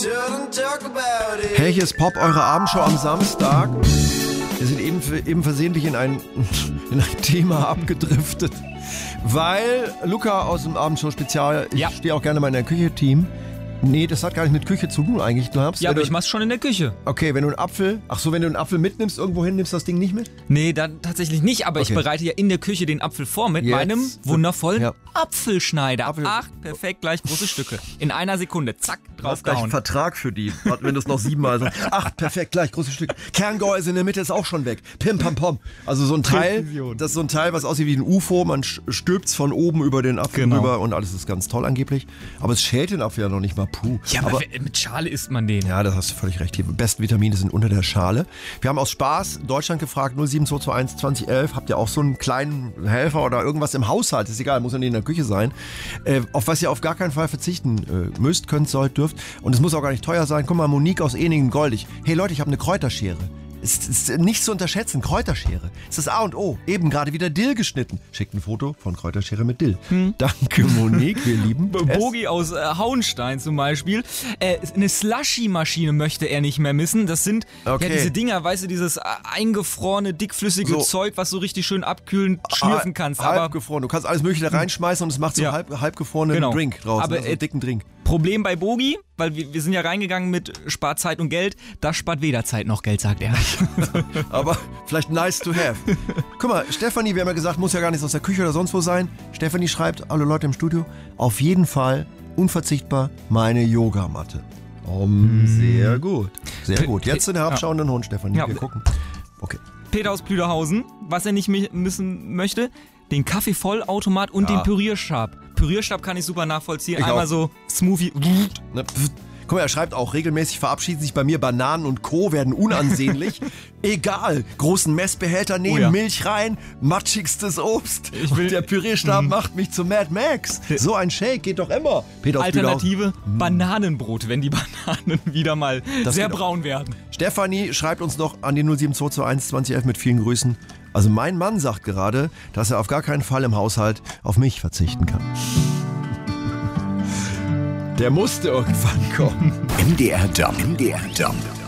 Hey, hier ist Pop, eure Abendshow am Samstag. Wir sind eben versehentlich in ein Thema abgedriftet, weil Luca aus dem Abendshow-Spezial, ich stehe auch gerne mal in der Küche-Team. Nee, das hat gar nicht mit Küche zu tun eigentlich. Ja, aber ich mach's schon in der Küche. Okay, wenn du einen Apfel mitnimmst irgendwo hin, nimmst du das Ding nicht mit? Nee, dann tatsächlich nicht, aber ich bereite ja in der Küche den Apfel vor mit meinem wundervollen Apfelschneider. Ach, perfekt, gleich große Stücke. In einer Sekunde, zack, draufgehauen. Gleich einen Vertrag für die, wenn du es noch 7-mal sagst. Ach, perfekt, gleich große Stücke. Kerngehäuse in der Mitte ist auch schon weg. Pim, pam, pom. Also so ein Teil, das ist so ein Teil, was aussieht wie ein UFO. Man stülpt's von oben über den Apfel rüber und alles ist ganz toll angeblich. Aber es schält den Apfel ja noch nicht mal. Puh. Ja, aber mit Schale isst man den. Ja, das hast du völlig recht. Die besten Vitamine sind unter der Schale. Wir haben aus Spaß Deutschland gefragt, 07221 2011. Habt ihr auch so einen kleinen Helfer oder irgendwas im Haushalt? Ist egal, muss ja nicht in der Küche sein. Auf was ihr auf gar keinen Fall verzichten müsst, könnt, sollt, dürft. Und es muss auch gar nicht teuer sein. Guck mal, Monique aus Eningen, goldig. Hey Leute, ich habe eine Kräuterschere. Es ist nicht zu unterschätzen, Kräuterschere. Es ist A und O. Eben gerade wieder Dill geschnitten. Schickt ein Foto von Kräuterschere mit Dill. Danke, Monique, wir lieben es. Bogi aus Hauenstein zum Beispiel. Eine Slushy-Maschine möchte er nicht mehr missen. Das sind diese Dinger, weißt du, dieses eingefrorene, dickflüssige Zeug, was du richtig schön abkühlen, schlürfen kannst. Halbgefroren. Du kannst alles Mögliche da reinschmeißen und es macht so halbgefrorenen Drink draus. Aber also einen dicken Drink. Problem bei Bogi, weil wir sind ja reingegangen mit spart Zeit und Geld. Das spart weder Zeit noch Geld, sagt er. Aber vielleicht nice to have. Guck mal, Stefanie, wir haben ja gesagt, muss ja gar nichts aus der Küche oder sonst wo sein. Stefanie schreibt, alle Leute im Studio, auf jeden Fall unverzichtbar meine Yogamatte. Sehr gut. Sehr gut. Jetzt in der herabschauenden Hund, Stefanie. Wir gucken. Okay. Peter aus Plüderhausen, was er nicht missen möchte, den Kaffeevollautomat und den Pürierstab. Pürierstab kann ich super nachvollziehen. Einmal so Smoothie. Guck mal, er schreibt auch, regelmäßig verabschieden sich bei mir Bananen und Co. werden unansehnlich. Egal, großen Messbehälter nehmen, Milch rein, matschigstes Obst. Und der Pürierstab macht mich zu Mad Max. So ein Shake geht doch immer. Peter aus Alternative Bananenbrot, wenn die Bananen wieder mal sehr braun werden. Stefanie schreibt uns noch an die 07221 2011 mit vielen Grüßen. Also mein Mann sagt gerade, dass er auf gar keinen Fall im Haushalt auf mich verzichten kann. Der musste irgendwann kommen. MDR Jump.